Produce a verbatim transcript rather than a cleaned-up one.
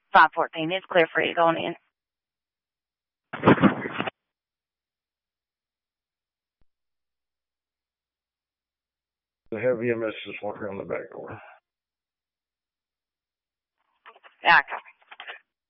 five fourteen. It's clear for you going in. The heavy E M S is walking around the back door. Yeah, copy.